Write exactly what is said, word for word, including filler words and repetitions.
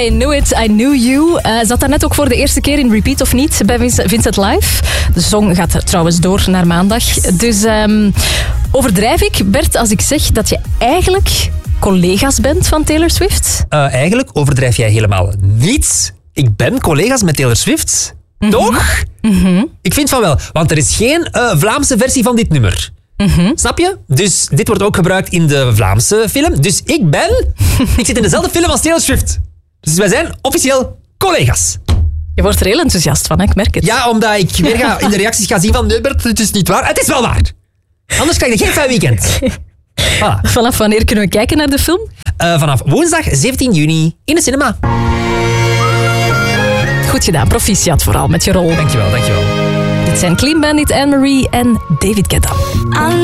I Knew It, I Knew You. Uh, zat daar net ook voor de eerste keer in repeat of niet bij Vincent, Vincent Live. De song gaat trouwens door naar maandag. Dus um, overdrijf ik, Bert, als ik zeg dat je eigenlijk collega's bent van Taylor Swift? Uh, eigenlijk overdrijf jij helemaal niets. Ik ben collega's met Taylor Swift. Mm-hmm. Toch? Mm-hmm. Ik vind van wel, want er is geen uh, Vlaamse versie van dit nummer. Mm-hmm. Snap je? Dus dit wordt ook gebruikt in de Vlaamse film. Dus ik ben... ik zit in dezelfde film als Taylor Swift. Dus wij zijn officieel collega's. Je wordt er heel enthousiast van, hè? Ik merk het. Ja, omdat ik weer ga, in de reacties ga zien van... Nee, Bert, het is niet waar. Het is wel waar. Anders krijg je geen fijn weekend. Voilà. Vanaf wanneer kunnen we kijken naar de film? Uh, vanaf woensdag zeventien juni in de cinema. Goed gedaan. Proficiat vooral met je rol. Dankjewel, dankjewel. Dit zijn Clean Bandit, Anne-Marie en David Guetta.